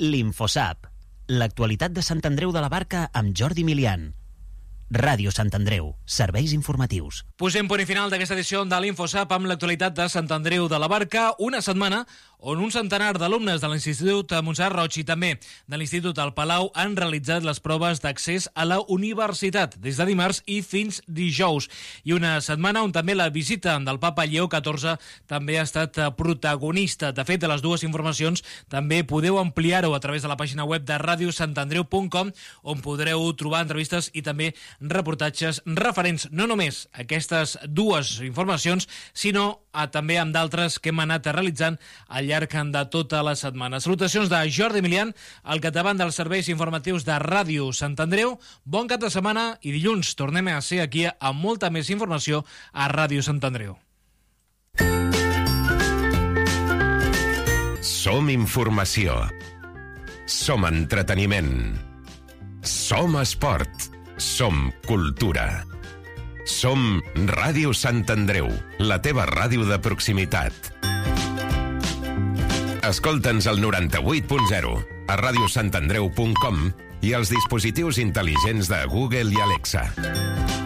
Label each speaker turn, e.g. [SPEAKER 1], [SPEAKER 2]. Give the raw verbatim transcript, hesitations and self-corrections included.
[SPEAKER 1] l'Infosap, l'actualitat de Sant Andreu de la Barca amb Jordi Milian. Ràdio Sant Andreu, serveis informatius.
[SPEAKER 2] Posem punt i final d'aquesta edició de l'Infosap amb l'actualitat de Sant Andreu de la Barca, una setmana on un centenar d'alumnes de l'Institut Montserrat Roig i també de l'Institut El Palau han realitzat les proves d'accés a la universitat des de dimarts i fins dijous. I una setmana on també la visita del papa Lleó catorze també ha estat protagonista. De fet, de les dues informacions també podeu ampliar-ho a través de la pàgina web de radio sant andreu punt com, on podreu trobar entrevistes i també reportatges referents no només a aquestes dues informacions, sinó a, també amb d'altres que hem anat realitzant al llarg de tota la setmana. Salutacions de Jordi Milian, al capdavant dels serveis informatius de Ràdio Sant Andreu. Bon cap de setmana i dilluns tornem a ser aquí amb molta més informació a Ràdio Sant Andreu.
[SPEAKER 3] Som informació. Som entreteniment. Som esport. Som cultura. Som Ràdio Sant Andreu, la teva ràdio de proximitat. Escolta'ns al noranta-vuit punt zero, a radio sant andreu punt com i als dispositius intel·ligents de Google i Alexa.